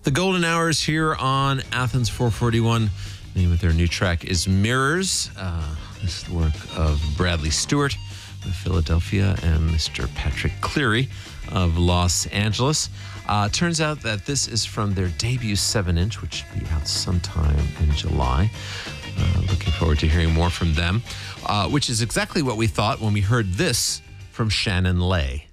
The Golden Hours here on Athens 441. The name of their new track is Mirrors. This is the work of Bradley Stewart of Philadelphia and Mr. Patrick Cleary of Los Angeles. Turns out that this is from their debut 7-inch, which should be out sometime in July. Looking forward to hearing more from them, which is exactly what we thought when we heard this from Shannon Lay.